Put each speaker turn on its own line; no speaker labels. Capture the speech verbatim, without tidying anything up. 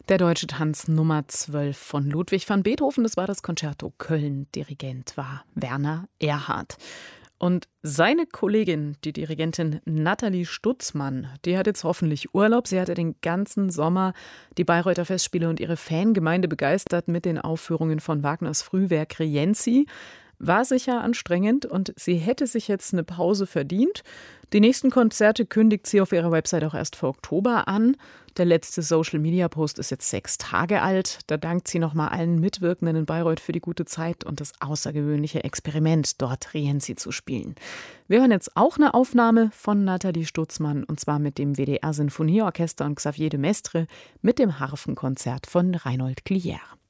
Der Deutsche Tanz Nummer zwölf von Ludwig van Beethoven, das war das Concerto Köln. Dirigent war Werner Erhard. Und seine Kollegin, die Dirigentin Nathalie Stutzmann, die hat jetzt hoffentlich Urlaub. Sie hatte den ganzen Sommer die Bayreuther Festspiele und ihre Fangemeinde begeistert mit den Aufführungen von Wagners Frühwerk Rienzi. War sicher anstrengend und sie hätte sich jetzt eine Pause verdient. Die nächsten Konzerte kündigt sie auf ihrer Website auch erst für Oktober an. Der letzte Social-Media-Post ist jetzt sechs Tage alt. Da dankt sie nochmal allen Mitwirkenden in Bayreuth für die gute Zeit und das außergewöhnliche Experiment, dort Rienzi zu spielen. Wir hören jetzt auch eine Aufnahme von Nathalie Stutzmann, und zwar mit dem W D R Sinfonieorchester und Xavier de Maistre mit dem Harfenkonzert von Reinhold Glier.